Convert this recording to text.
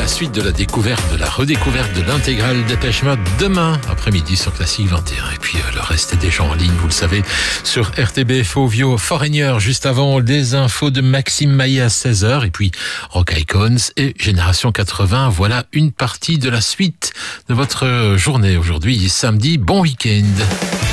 suite de la découverte, de la redécouverte de l'intégrale Dépêche Mode demain après-midi sur Classique 21. Et puis le reste est déjà en ligne, vous le savez, sur RTB, Fovio, Foreigner, juste avant des infos de Maxime Maillet à 16h. Et puis Rock Icons et Génération 80. Voilà une partie de la suite de votre journée aujourd'hui, samedi. Bon week-end.